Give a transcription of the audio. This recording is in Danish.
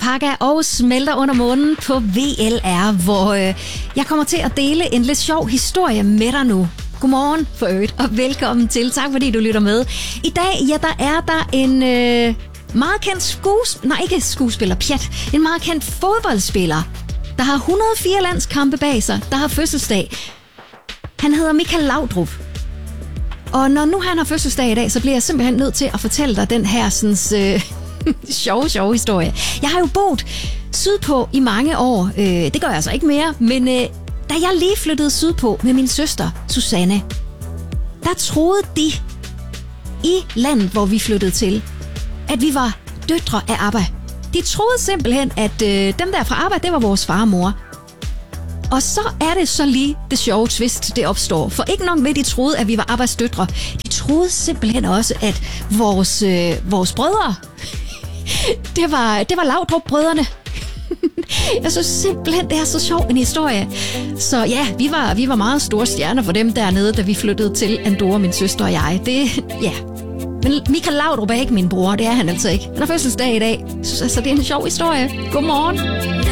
alpaka og smelter under munden på VLR, hvor jeg kommer til at dele en lidt sjov historie med dig nu. Godmorgen for øvrigt, og velkommen til. Tak fordi du lytter med. I dag, ja, der er der en meget kendt en meget kendt fodboldspiller, der har 104 landskampe bag sig, der har fødselsdag. Han hedder Michael Laudrup. Og når nu han har fødselsdag i dag, så bliver jeg simpelthen nødt til at fortælle dig den her sådan, sjove historie. Jeg har jo boet sydpå i mange år. Det gør jeg altså ikke mere, men da jeg lige flyttede sydpå med min søster Susanne, der troede de i landet, hvor vi flyttede til, at vi var døtre af ABBA. De troede simpelthen, at dem der fra ABBA, det var vores far og mor. Og så er det så lige det sjove twist, det opstår. For ikke nok med, de troede, at vi var ABBAs døtre. De troede simpelthen også, at vores brødre, det var Laudrup-brødrene. Jeg synes simpelthen, det er så sjov en historie. Så ja, vi var meget store stjerner for dem dernede, da vi flyttede til Andorra, min søster og jeg. Men Michael Laudrup er ikke min bror, det er han altså ikke. Han har fødselsdag i dag, så det er en sjov historie. Godmorgen.